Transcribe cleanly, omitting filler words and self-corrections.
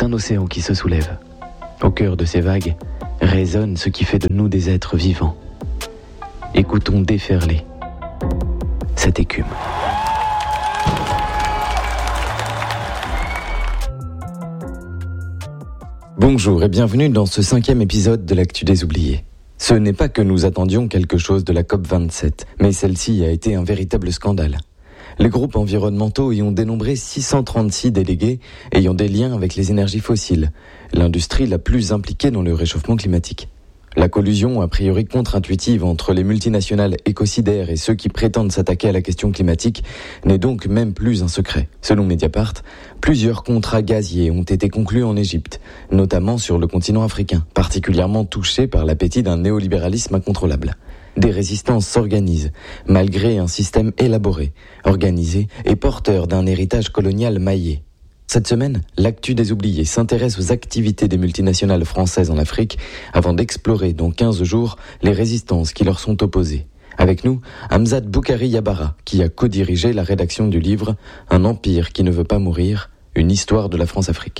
un océan qui se soulève. Au cœur de ces vagues résonne ce qui fait de nous des êtres vivants. Écoutons déferler cette écume. Bonjour et bienvenue dans ce 5e épisode de l'Actu des Oubliés. Ce n'est pas que nous attendions quelque chose de la COP27, mais celle-ci a été un véritable scandale. Les groupes environnementaux y ont dénombré 636 délégués ayant des liens avec les énergies fossiles, l'industrie la plus impliquée dans le réchauffement climatique. La collusion a priori contre-intuitive entre les multinationales écocidaires et ceux qui prétendent s'attaquer à la question climatique n'est donc même plus un secret. Selon Mediapart, plusieurs contrats gaziers ont été conclus en Égypte, notamment sur le continent africain, particulièrement touché par l'appétit d'un néolibéralisme incontrôlable. Des résistances s'organisent, malgré un système élaboré, organisé et porteur d'un héritage colonial maillé. Cette semaine, l'Actu des Oubliés s'intéresse aux activités des multinationales françaises en Afrique avant d'explorer dans 15 jours les résistances qui leur sont opposées. Avec nous, Hamzat Boukari Yabara, qui a co-dirigé la rédaction du livre « Un empire qui ne veut pas mourir, une histoire de la France-Afrique ».